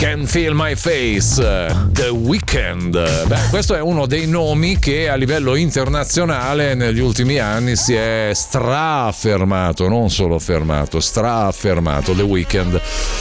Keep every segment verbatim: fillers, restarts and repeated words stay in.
Can Feel My Face, The Weeknd. Beh, questo è uno dei nomi che a livello internazionale negli ultimi anni si è straaffermato, non solo fermato, straaffermato, The Weeknd.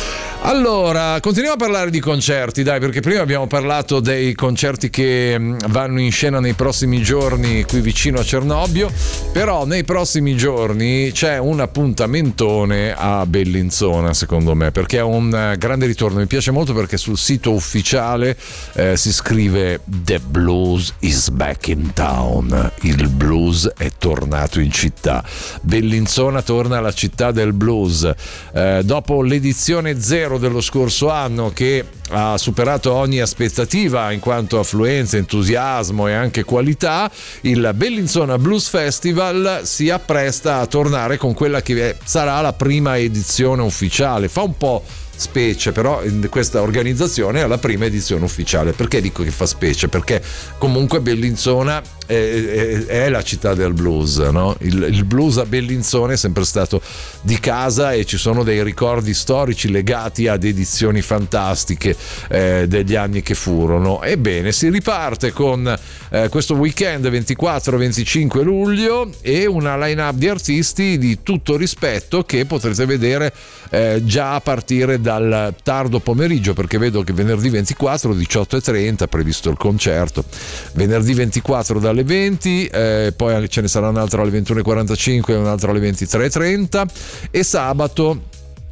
Allora, continuiamo a parlare di concerti, dai, perché prima abbiamo parlato dei concerti che vanno in scena nei prossimi giorni qui vicino a Cernobbio, però nei prossimi giorni c'è un appuntamentone a Bellinzona, secondo me, perché è un grande ritorno. Mi piace molto perché sul sito ufficiale eh, si scrive The Blues is back in town, il blues è tornato in città. Bellinzona torna alla città del blues. Eh, dopo l'edizione zero dello scorso anno, che ha superato ogni aspettativa in quanto affluenza, entusiasmo e anche qualità, il Bellinzona Blues Festival si appresta a tornare con quella che sarà la prima edizione ufficiale. Fa un po' specie, però in questa organizzazione è la prima edizione ufficiale. Perché dico che fa specie? Perché comunque Bellinzona è, è, è la città del blues, no? Il, il blues a Bellinzona è sempre stato di casa e ci sono dei ricordi storici legati ad edizioni fantastiche eh, degli anni che furono. Ebbene, si riparte con eh, questo weekend ventiquattro venticinque luglio e una line-up di artisti di tutto rispetto che potrete vedere eh, già a partire dal tardo pomeriggio, perché vedo che venerdì ventiquattro diciotto e trenta previsto il concerto, venerdì ventiquattro dalle venti, eh, poi ce ne sarà un'altra alle ventuno e quarantacinque e un'altra alle ventitré e trenta, e sabato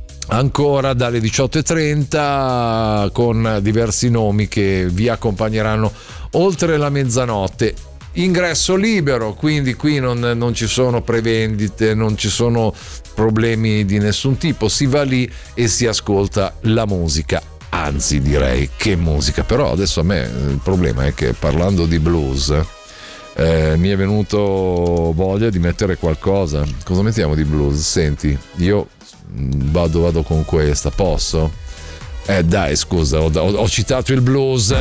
ancora dalle diciotto e trenta con diversi nomi che vi accompagneranno oltre la mezzanotte. Ingresso libero, quindi qui non, non ci sono prevendite, non ci sono problemi di nessun tipo, si va lì e si ascolta la musica. Anzi, direi che musica. Però adesso a me il problema è che, parlando di blues, eh, mi è venuto voglia di mettere qualcosa. Cosa mettiamo di blues? Senti, io vado, vado con questa, posso? Eh dai, scusa, ho, ho, ho citato il blues.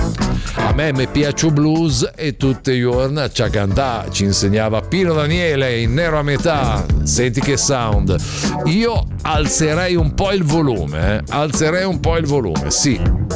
A me mi piace il blues e tutte le giorni ci cantà, ci insegnava Pino Daniele in Nero a metà. Senti che sound. Io alzerei un po' il volume, eh? alzerei un po' il volume, sì.